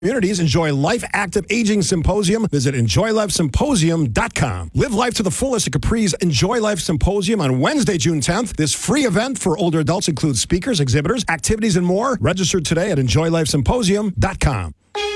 Communities enjoy Life Active Aging Symposium. Visit EnjoyLifeSymposium.com. Live life to the fullest at Capri's Enjoy Life Symposium on Wednesday, June 10th. This free event for older adults includes speakers, exhibitors, activities, and more. Register today at EnjoyLifeSymposium.com.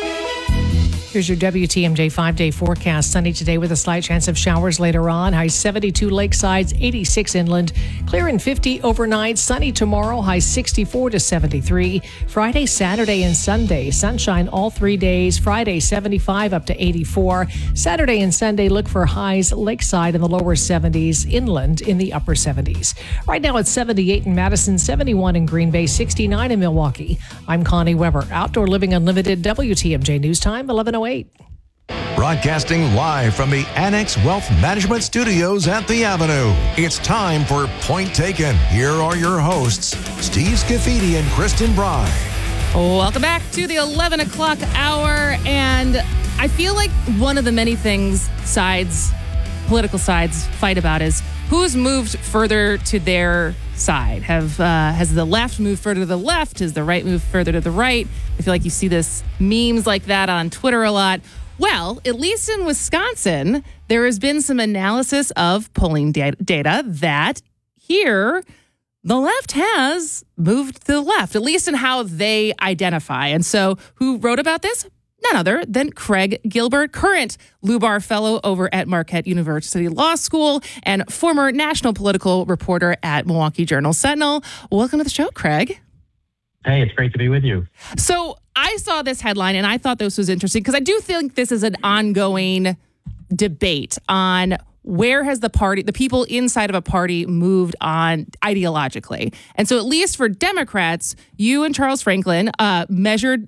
Here's your WTMJ 5-day forecast. Sunny today with a slight chance of showers later on. High 72 lakesides, 86 inland. Clear and 50 overnight. Sunny tomorrow. High 64 to 73. Friday, Saturday, and Sunday. Sunshine all 3 days. Friday, 75 up to 84. Saturday and Sunday, look for highs lakeside in the lower 70s. Inland in the upper 70s. Right now it's 78 in Madison, 71 in Green Bay, 69 in Milwaukee. I'm Connie Weber. Outdoor Living Unlimited, WTMJ News Time, 11:08. Broadcasting live from the Annex Wealth Management Studios at the Avenue. It's time for Point Taken. Here are your hosts, Steve Scafidi and Kristen Bry. Welcome back to the 11 o'clock hour. And I feel like one of the many things political sides fight about is who's moved further to their side. Has the left moved further to the left? Has the right moved further to the right? I feel like you see this memes like that on Twitter a lot. Well, at least in Wisconsin, there has been some analysis of polling data that here the left has moved to the left, at least in how they identify. And so who wrote about this? None other than Craig Gilbert, current Lubar Fellow over at Marquette University Law School and former national political reporter at Milwaukee Journal-Sentinel. Welcome to the show, Craig. Hey, it's great to be with you. So I saw this headline and I thought this was interesting because I do think this is an ongoing debate on where has the people inside of a party moved on ideologically. And so at least for Democrats, you and Charles Franklin measured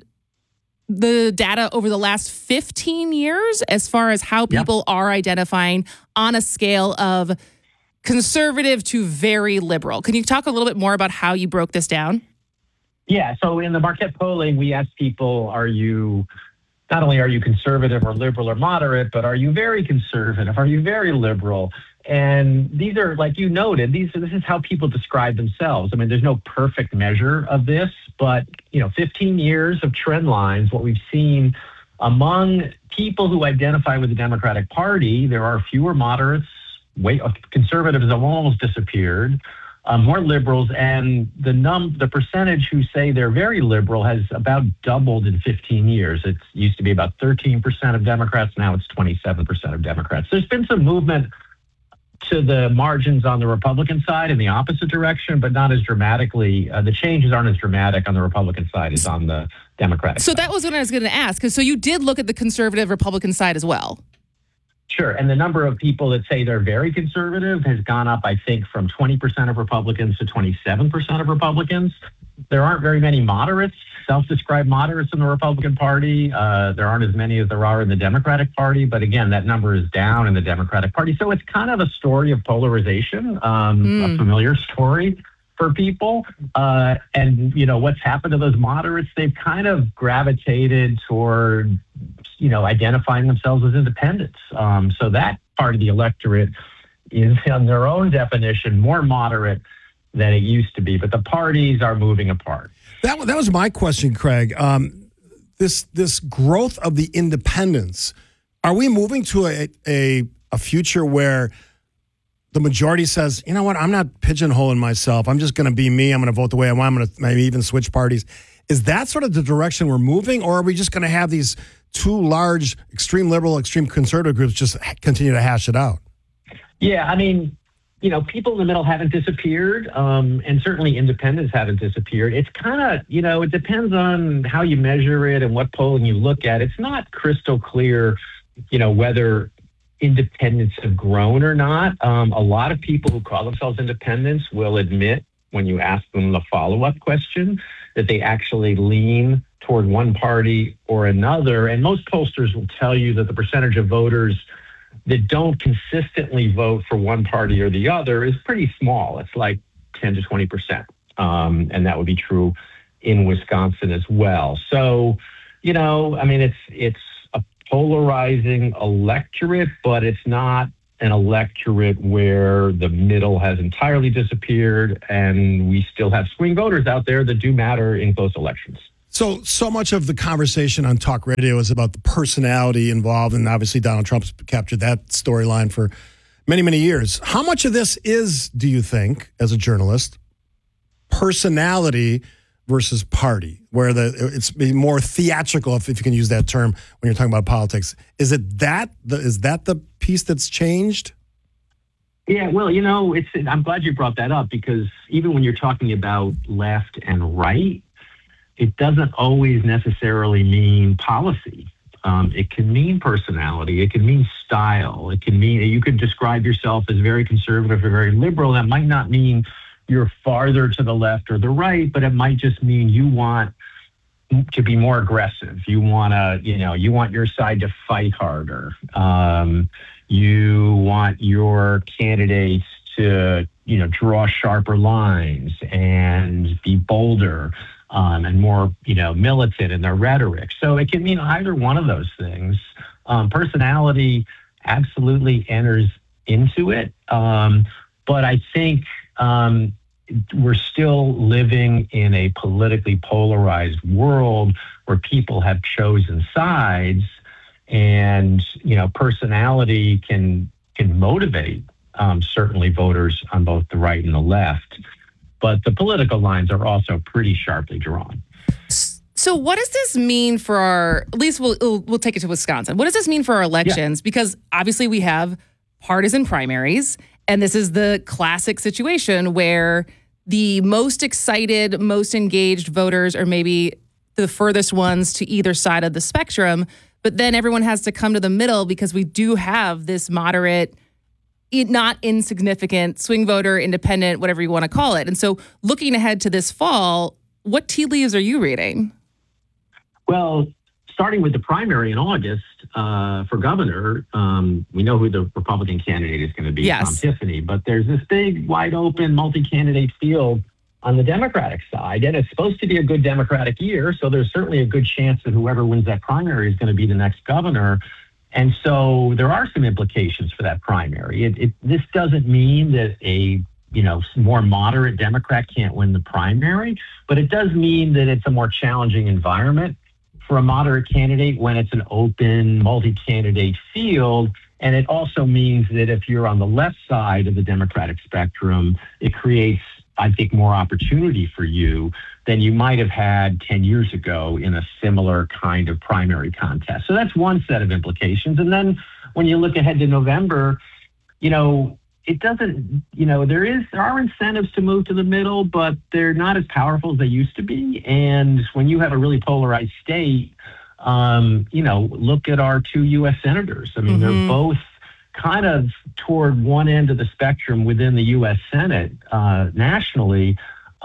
the data over the last 15 years as far as how people are identifying on a scale of conservative to very liberal. Can you talk a little bit more about how you broke this down? Yeah, so in the Marquette polling, we asked people, not only are you conservative or liberal or moderate, but are you very conservative? Are you very liberal? And these are, like you noted, this is how people describe themselves. I mean, there's no perfect measure of this, but 15 years of trend lines, what we've seen among people who identify with the Democratic Party, there are fewer moderates, conservatives have almost disappeared, more liberals, and the percentage who say they're very liberal has about doubled in 15 years. It used to be about 13% of Democrats, now it's 27% of Democrats. There's been some movement to the margins on the Republican side in the opposite direction, but not as dramatically. The changes aren't as dramatic on the Republican side as on the Democratic side. So that was what I was going to ask. So you did look at the conservative Republican side as well. Sure. And the number of people that say they're very conservative has gone up, I think, from 20% of Republicans to 27% of Republicans. There aren't very many moderates, self-described moderates in the Republican Party. There aren't as many as there are in the Democratic Party. But again, that number is down in the Democratic Party. So it's kind of a story of polarization, a familiar story for people. And, what's happened to those moderates, they've kind of gravitated toward identifying themselves as independents. So that part of the electorate is, on their own definition, more moderate than it used to be. But the parties are moving apart. That was my question, Craig. This growth of the independents, are we moving to a future where the majority says, you know what, I'm not pigeonholing myself. I'm just going to be me. I'm going to vote the way I want. I'm going to maybe even switch parties. Is that sort of the direction we're moving, or are we just going to have these two large, extreme liberal, extreme conservative groups just continue to hash it out? Yeah, I mean, people in the middle haven't disappeared, and certainly independents haven't disappeared. It's kind of, it depends on how you measure it and what polling you look at. It's not crystal clear, whether independents have grown or not. A lot of people who call themselves independents will admit, when you ask them the follow-up question, that they actually lean toward one party or another. And most pollsters will tell you that the percentage of voters that don't consistently vote for one party or the other is pretty small. It's like 10 to 20%. And that would be true in Wisconsin as well. So, it's a polarizing electorate, but it's not an electorate where the middle has entirely disappeared, and we still have swing voters out there that do matter in close elections. So much of the conversation on talk radio is about the personality involved, and obviously Donald Trump's captured that storyline for many, many years. How much of this is, do you think, as a journalist, personality versus party, where it's more theatrical, if you can use that term, when you're talking about politics? Is that the piece that's changed? Yeah, well, I'm glad you brought that up, because even when you're talking about left and right, it doesn't always necessarily mean policy. It can mean personality. It can mean style. It can mean you could describe yourself as very conservative or very liberal. That might not mean you're farther to the left or the right, but it might just mean you want to be more aggressive. You want you want your side to fight harder. You want your candidates to, draw sharper lines and be bolder. And more, militant in their rhetoric. So it can mean either one of those things. Personality absolutely enters into it. But I think we're still living in a politically polarized world where people have chosen sides, and, personality can motivate certainly voters on both the right and the left. But the political lines are also pretty sharply drawn. So what does this mean for at least we'll take it to Wisconsin. What does this mean for our elections? Yeah. Because obviously we have partisan primaries, and this is the classic situation where the most excited, most engaged voters are maybe the furthest ones to either side of the spectrum, but then everyone has to come to the middle because we do have this moderate, not insignificant swing voter, independent, whatever you want to call it. And so looking ahead to this fall, what tea leaves are you reading? Well, starting with the primary in August for governor, we know who the Republican candidate is going to be, yes. Tom Tiffany, but there's this big, wide open, multi-candidate field on the Democratic side, and it's supposed to be a good Democratic year, so there's certainly a good chance that whoever wins that primary is going to be the next governor. And so there are some implications for that primary. This doesn't mean that a more moderate Democrat can't win the primary, but it does mean that it's a more challenging environment for a moderate candidate when it's an open, multi-candidate field. And it also means that if you're on the left side of the Democratic spectrum, it creates, I think, more opportunity for you than you might have had 10 years ago in a similar kind of primary contest. So that's one set of implications. And then when you look ahead to November, it doesn't, there are incentives to move to the middle, but they're not as powerful as they used to be. And when you have a really polarized state, look at our two U.S. senators. I mean, They're both kind of toward one end of the spectrum within the U.S. Senate nationally.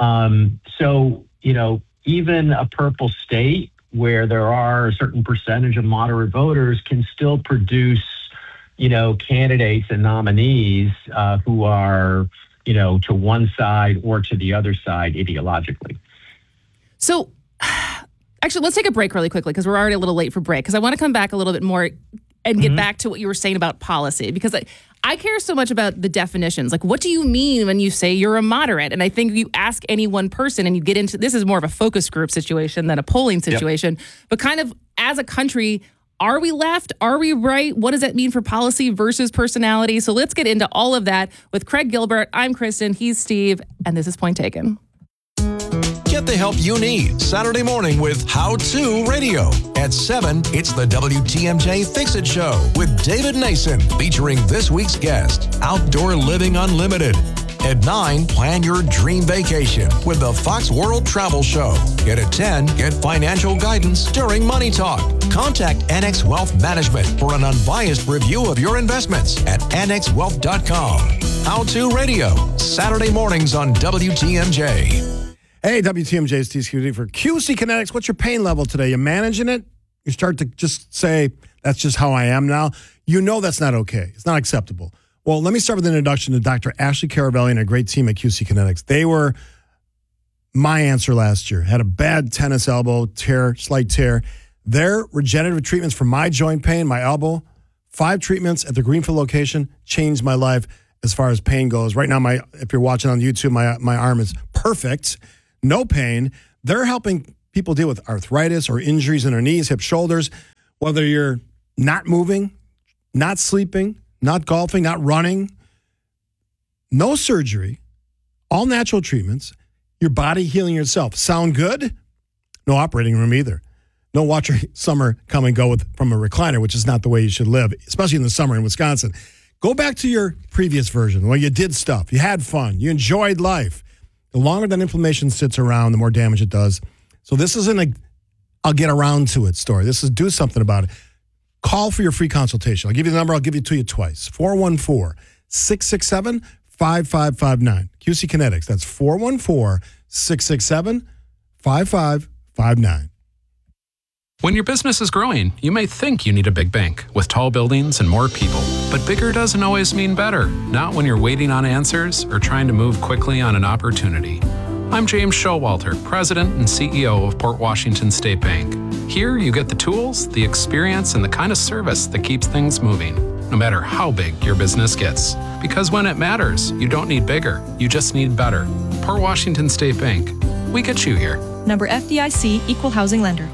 So, even a purple state where there are a certain percentage of moderate voters can still produce, candidates and nominees who are, to one side or to the other side ideologically. So actually, let's take a break really quickly because we're already a little late for break, because I want to come back a little bit more and get back to what you were saying about policy, because I care so much about the definitions. Like, what do you mean when you say you're a moderate? And I think you ask any one person and you get into, this is more of a focus group situation than a polling situation, but kind of as a country, are we left? Are we right? What does that mean for policy versus personality? So let's get into all of that with Craig Gilbert. I'm Kristen, he's Steve, and this is Point Taken. Get the help you need Saturday morning with How To Radio. At 7, it's the WTMJ Fix It Show with David Nason, featuring this week's guest, Outdoor Living Unlimited. At 9, plan your dream vacation with the Fox World Travel Show. Yet at 10, get financial guidance during Money Talk. Contact Annex Wealth Management for an unbiased review of your investments at annexwealth.com. How To Radio, Saturday mornings on WTMJ. Hey, WTMJ, Steve Scuderi for QC Kinetics. What's your pain level today? You managing it? You start to just say, that's just how I am now. You know that's not okay. It's not acceptable. Well, let me start with an introduction to Dr. Ashley Caravelli and a great team at QC Kinetics. They were my answer last year. Had a bad tennis elbow tear, slight tear. Their regenerative treatments for my joint pain, my elbow, 5 treatments at the Greenfield location changed my life as far as pain goes. Right now, if you're watching on YouTube, my arm is perfect. No pain. They're helping people deal with arthritis or injuries in their knees, hips, shoulders, whether you're not moving, not sleeping, not golfing, not running, no surgery, all natural treatments, your body healing yourself. Sound good? No operating room either. No watch your summer come and go from a recliner, which is not the way you should live, especially in the summer in Wisconsin. Go back to your previous version where you did stuff, you had fun, you enjoyed life. The longer that inflammation sits around, the more damage it does. So this isn't a I'll get around to it story. This is do something about it. Call for your free consultation. I'll give you the number. I'll give it to you twice. 414-667-5559. QC Kinetics. That's 414-667-5559. When your business is growing, you may think you need a big bank with tall buildings and more people. But bigger doesn't always mean better. Not when you're waiting on answers or trying to move quickly on an opportunity. I'm James Showalter, President and CEO of Port Washington State Bank. Here you get the tools, the experience, and the kind of service that keeps things moving, no matter how big your business gets. Because when it matters, you don't need bigger, you just need better. Port Washington State Bank. We get you here. Number FDIC, Equal Housing Lender.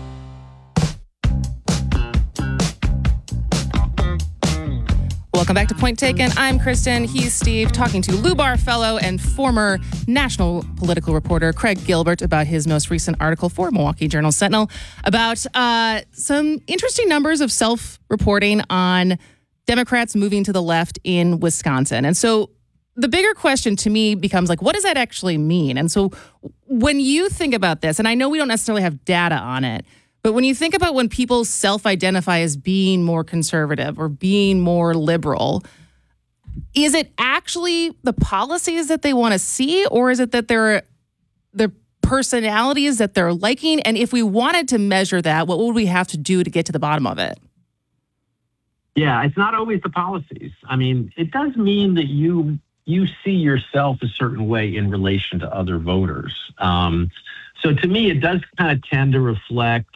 Welcome back to Point Taken. I'm Kristen. He's Steve, talking to Lubar Fellow and former national political reporter Craig Gilbert about his most recent article for Milwaukee Journal Sentinel about some interesting numbers of self-reporting on Democrats moving to the left in Wisconsin. And so the bigger question to me becomes like, what does that actually mean? And so when you think about this, and I know we don't necessarily have data on it, but when you think about when people self-identify as being more conservative or being more liberal, is it actually the policies that they want to see, or is it that they're the personalities that they're liking? And if we wanted to measure that, what would we have to do to get to the bottom of it? Yeah, it's not always the policies. I mean, it does mean that you see yourself a certain way in relation to other voters. So to me, it does kind of tend to reflect,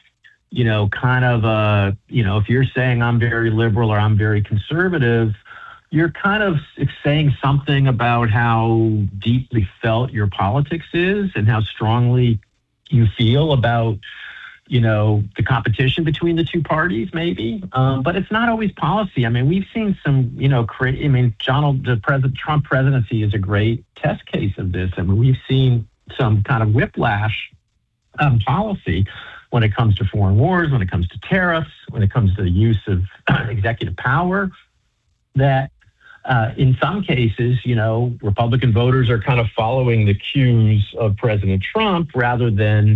if you're saying I'm very liberal or I'm very conservative, you're kind of saying something about how deeply felt your politics is and how strongly you feel about, the competition between the two parties, maybe. But it's not always policy. I mean, we've seen some, Trump presidency is a great test case of this. I mean, we've seen some kind of whiplash policy when it comes to foreign wars, when it comes to tariffs, when it comes to the use of executive power, that in some cases, Republican voters are kind of following the cues of President Trump rather than,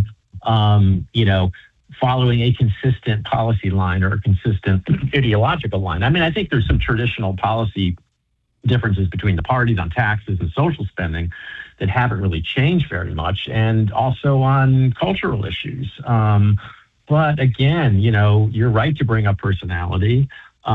following a consistent policy line or a consistent ideological line. I mean, I think there's some traditional policy differences between the parties on taxes and social spending that haven't really changed very much, and also on cultural issues. But again, you're right to bring up personality,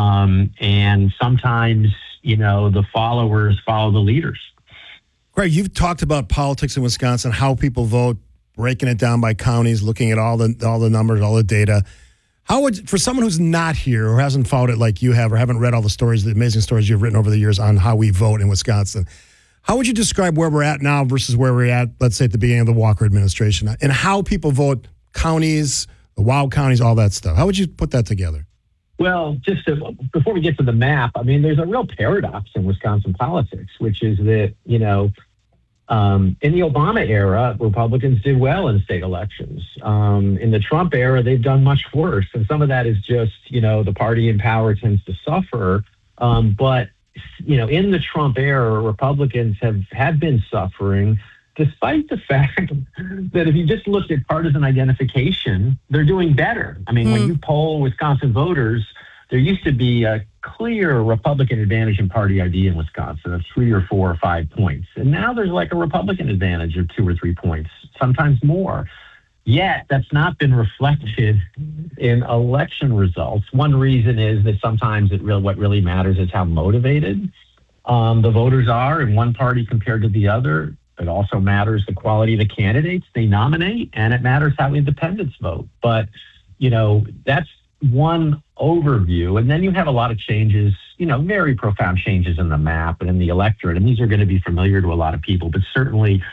and sometimes, the followers follow the leaders. Greg, you've talked about politics in Wisconsin, how people vote, breaking it down by counties, looking at all the numbers, all the data. How would, for someone who's not here or hasn't followed it like you have, or haven't read all the stories, the amazing stories you've written over the years on how we vote in Wisconsin, how would you describe where we're at now versus where we're at, let's say, at the beginning of the Walker administration, and how people vote, counties, the wild counties, all that stuff? How would you put that together? Well, before we get to the map, I mean, there's a real paradox in Wisconsin politics, which is that, in the Obama era, Republicans did well in state elections. In the Trump era, they've done much worse. And some of that is just, the party in power tends to suffer. But in the Trump era, Republicans have been suffering, despite the fact that if you just looked at partisan identification, they're doing better. I mean, when you poll Wisconsin voters, there used to be a clear Republican advantage in party ID in Wisconsin of 3 or 4 or 5 points. And now there's like a Republican advantage of 2 or 3 points, sometimes more. Yet that's not been reflected in election results. One reason is that sometimes what really matters is how motivated the voters are in one party compared to the other. It also matters the quality of the candidates they nominate, and it matters how independents vote. But, that's one overview. And then you have a lot of changes, very profound changes in the map and in the electorate. And these are going to be familiar to a lot of people, but certainly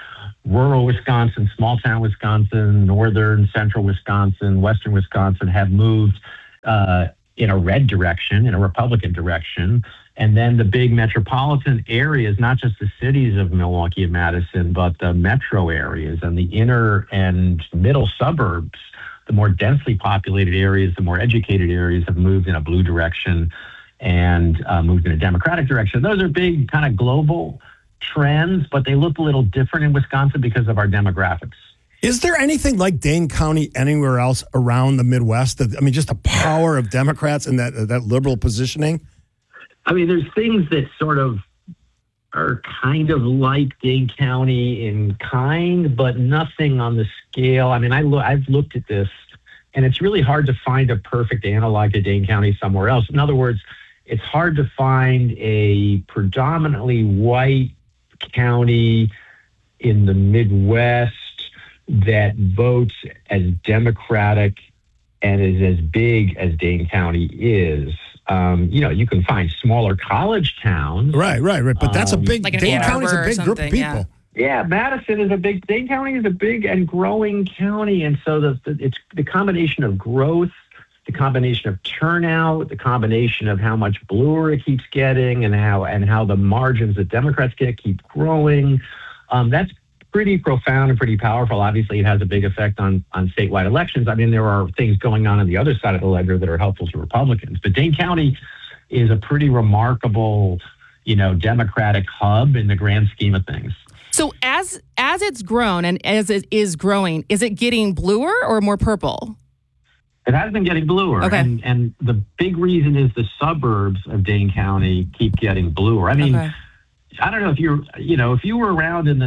rural Wisconsin, small town Wisconsin, northern, central Wisconsin, western Wisconsin have moved in a red direction, in a Republican direction. And then the big metropolitan areas, not just the cities of Milwaukee and Madison, but the metro areas and the inner and middle suburbs, the more densely populated areas, the more educated areas have moved in a blue direction and moved in a Democratic direction. Those are big kind of global trends, but they look a little different in Wisconsin because of our demographics. Is there anything like Dane County anywhere else around the Midwest? I mean, just the power of Democrats and that liberal positioning? I mean, there's things that sort of are kind of like Dane County in kind, but nothing on the scale. I mean, I've looked at this, and it's really hard to find a perfect analog to Dane County somewhere else. In other words, it's hard to find a predominantly white county in the Midwest that votes as Democratic and is as big as Dane County is. You can find smaller college towns. Right. But that's a big, like Dane County's a big group of people. Yeah, Madison is Dane County is a big and growing county. And so it's the combination of growth, the combination of turnout, the combination of how much bluer it keeps getting and how the margins that Democrats get keep growing. That's pretty profound and pretty powerful. Obviously, it has a big effect on statewide elections. I mean, there are things going on the other side of the ledger that are helpful to Republicans. But Dane County is a pretty remarkable, Democratic hub in the grand scheme of things. So as it's grown and as it is growing, is it getting bluer or more purple? It has been getting bluer. Okay. And the big reason is the suburbs of Dane County keep getting bluer. I mean, okay. I don't know if you were around in the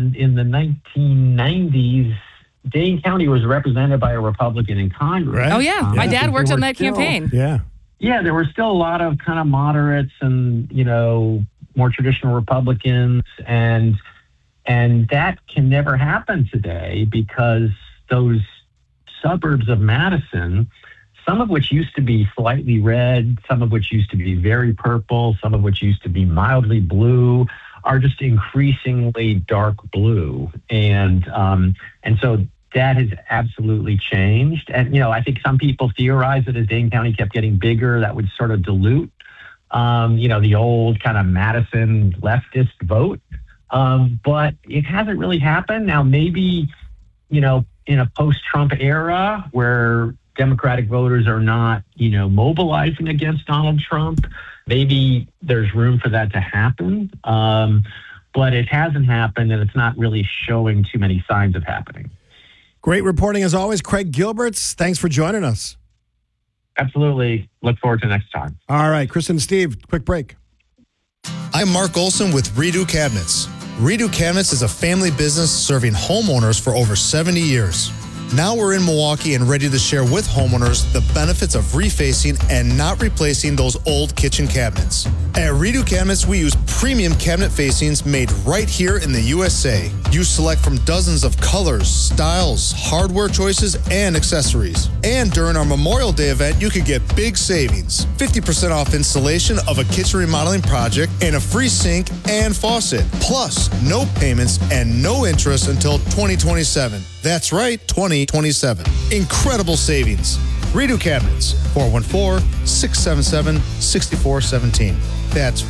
1990s, Dane County was represented by a Republican in Congress. Right. Oh yeah, my dad worked on that campaign. Yeah, there were still a lot of kind of moderates and more traditional Republicans, and that can never happen today because those suburbs of Madison, some of which used to be slightly red, some of which used to be very purple, some of which used to be mildly blue, are just increasingly dark blue. And so that has absolutely changed. And, I think some people theorize that as Dane County kept getting bigger, that would sort of dilute, the old kind of Madison leftist vote. But it hasn't really happened. Now, maybe, in a post-Trump era where Democratic voters are not, mobilizing against Donald Trump, maybe there's room for that to happen. But it hasn't happened, and it's not really showing too many signs of happening. Great reporting as always, Craig Gilberts. Thanks for joining us. Absolutely. Look forward to next time. All right, Kristen and Steve, quick break. I'm Mark Olson with Redo Cabinets. Redo Cabinets is a family business serving homeowners for over 70 years. Now we're in Milwaukee and ready to share with homeowners the benefits of refacing and not replacing those old kitchen cabinets. At Redo Cabinets, we use premium cabinet facings made right here in the USA. You select from dozens of colors, styles, hardware choices, and accessories. And during our Memorial Day event, you could get big savings. 50% off installation of a kitchen remodeling project and a free sink and faucet. Plus, no payments and no interest until 2027. That's right, 2027. Incredible savings. Redo Cabinets, 414-677-6417. That's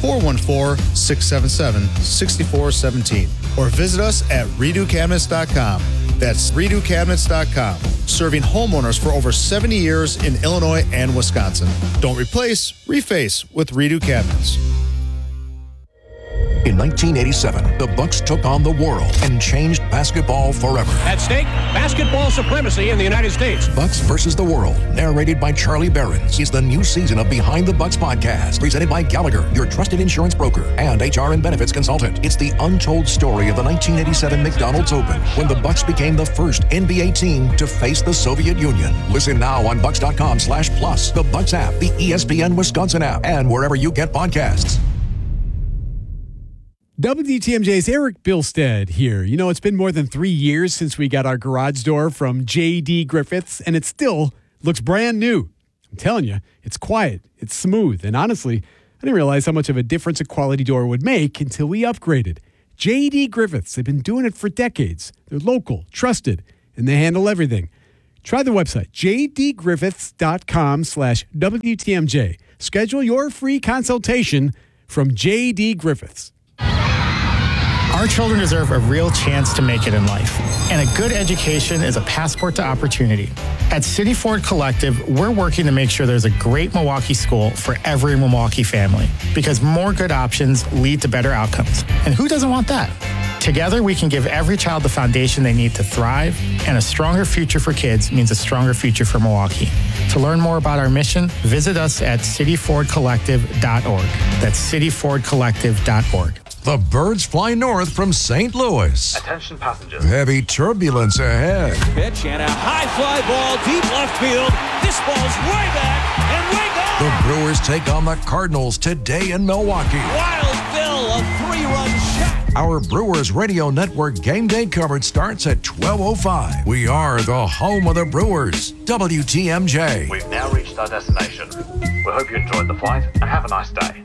414-677-6417. Or visit us at redocabinets.com. That's redocabinets.com. Serving homeowners for over 70 years in Illinois and Wisconsin. Don't replace, reface with Redo Cabinets. In 1987, the Bucks took on the world and changed basketball forever. At stake, basketball supremacy in the United States. Bucks versus the World, narrated by Charlie Behrens, is the new season of Behind the Bucks podcast, presented by Gallagher, your trusted insurance broker and HR and benefits consultant. It's the untold story of the 1987 McDonald's Open, when the Bucks became the first NBA team to face the Soviet Union. Listen now on Bucks.com/plus, the Bucks app, the ESPN Wisconsin app, and wherever you get podcasts. WTMJ's Eric Bilstead here. It's been more than 3 years since we got our garage door from J.D. Griffiths, and it still looks brand new. I'm telling you, it's quiet, it's smooth, and honestly, I didn't realize how much of a difference a quality door would make until we upgraded. J.D. Griffiths. They've been doing it for decades. They're local, trusted, and they handle everything. Try the website, jdgriffiths.com/WTMJ. Schedule your free consultation from J.D. Griffiths. Our children deserve a real chance to make it in life, and a good education is a passport to opportunity. At City Ford Collective, we're working to make sure there's a great Milwaukee school for every Milwaukee family, because more good options lead to better outcomes. And who doesn't want that? Together, we can give every child the foundation they need to thrive, and a stronger future for kids means a stronger future for Milwaukee. To learn more about our mission, visit us at cityfordcollective.org. That's cityfordcollective.org. The birds fly north from St. Louis. Attention passengers. Heavy turbulence ahead. Pitch and a high fly ball deep left field. This ball's way back and way gone. The Brewers take on the Cardinals today in Milwaukee. Wild Bill, a 3-run shot. Our Brewers Radio Network game day coverage starts at 12:05. We are the home of the Brewers, WTMJ. We've now reached our destination. We hope you enjoyed the flight and have a nice day.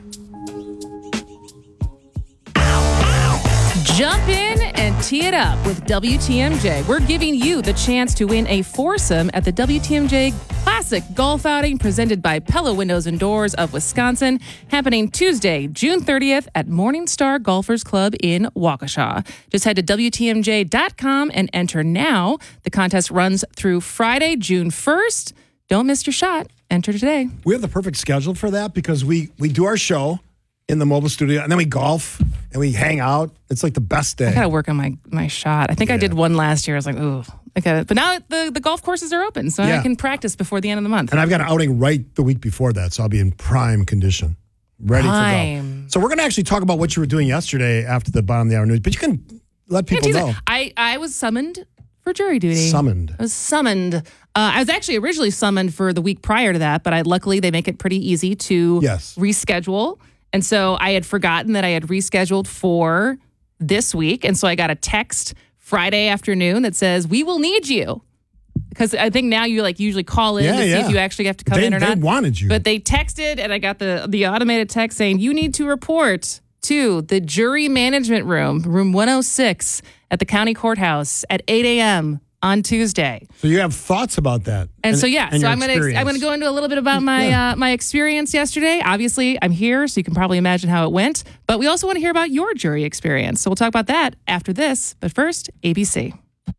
Jump in and tee it up with WTMJ. We're giving you the chance to win a foursome at the WTMJ Classic Golf Outing presented by Pella Windows and Doors of Wisconsin, happening Tuesday, June 30th at Morningstar Golfers Club in Waukesha. Just head to WTMJ.com and enter now. The contest runs through Friday, June 1st. Don't miss your shot. Enter today. We have the perfect schedule for that because we do our show in the mobile studio, and then we golf, and we hang out. It's like the best day. I got to work on my shot. I think I did one last year. I was like, ooh, I got it. But now the golf courses are open, so I can practice before the end of the month. And I've got an outing right the week before that, so I'll be in prime condition, ready for golf. So we're going to actually talk about what you were doing yesterday after the bottom of the hour news, but you can let people know. I was summoned for jury duty. I was summoned. I was actually originally summoned for the week prior to that, but luckily they make it pretty easy to reschedule. And so I had forgotten that I had rescheduled for this week. And so I got a text Friday afternoon that says, we will need you. Because I think now you usually call in to see if you actually have to come in or not. They wanted you. But they texted and I got the automated text saying, you need to report to the jury management room, room 106 at the county courthouse at 8 a.m. on Tuesday. So you have thoughts about that. And so I'm going to go into a little bit about my experience yesterday. Obviously, I'm here, so you can probably imagine how it went. But we also want to hear about your jury experience. So we'll talk about that after this. But first, ABC.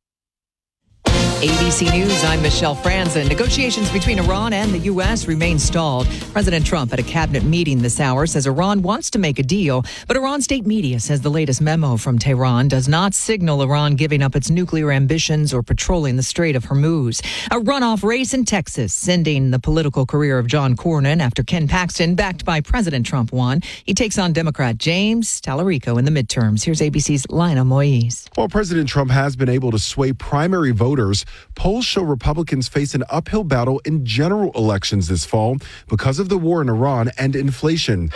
ABC News, I'm Michelle Franzen. Negotiations between Iran and the U.S. remain stalled. President Trump at a cabinet meeting this hour says Iran wants to make a deal, but Iran state media says the latest memo from Tehran does not signal Iran giving up its nuclear ambitions or patrolling the Strait of Hormuz. A runoff race in Texas, ending the political career of John Cornyn after Ken Paxton, backed by President Trump, won. He takes on Democrat James Tallarico in the midterms. Here's ABC's Lina Moise. While President Trump has been able to sway primary voters, polls show Republicans face an uphill battle in general elections this fall because of the war in Iran and inflation.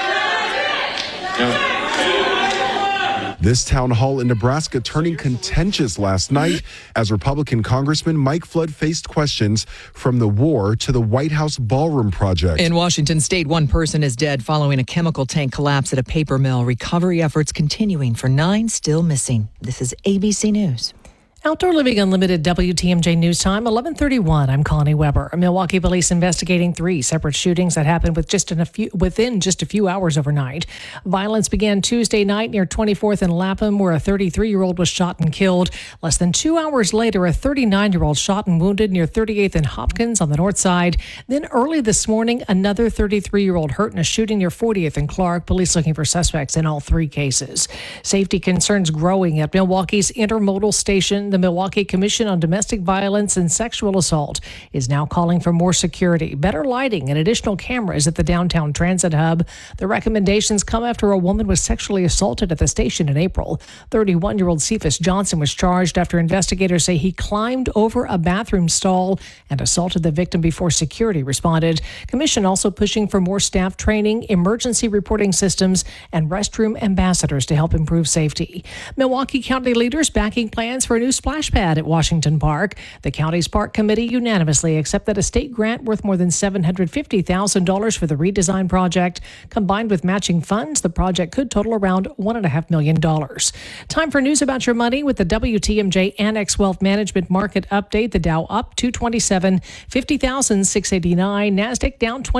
This town hall in Nebraska turning contentious last night as Republican Congressman Mike Flood faced questions from the war to the White House ballroom project. In Washington state, one person is dead following a chemical tank collapse at a paper mill. Recovery efforts continuing for 9 still missing. This is ABC News. Outdoor Living Unlimited WTMJ News Time, 11:31. I'm Connie Weber. Milwaukee police investigating 3 separate shootings that happened within just a few hours overnight. Violence began Tuesday night near 24th and Lapham, where a 33-year-old was shot and killed. Less than 2 hours later, a 39-year-old shot and wounded near 38th and Hopkins on the north side. Then early this morning, another 33-year-old hurt in a shooting near 40th and Clark. Police looking for suspects in all 3 cases. Safety concerns growing at Milwaukee's intermodal station. The Milwaukee Commission on Domestic Violence and Sexual Assault is now calling for more security, better lighting, and additional cameras at the downtown transit hub. The recommendations come after a woman was sexually assaulted at the station in April. 31-year-old Cephas Johnson was charged after investigators say he climbed over a bathroom stall and assaulted the victim before security responded. Commission also pushing for more staff training, emergency reporting systems, and restroom ambassadors to help improve safety. Milwaukee County leaders backing plans for a new splash pad at Washington Park. The county's park committee unanimously accepted a state grant worth more than $750,000 for the redesign project. Combined with matching funds, the project could total around $1.5 million. Time for news about your money with the WTMJ Annex Wealth Management Market Update. The Dow up 227, 50,689. NASDAQ down 20.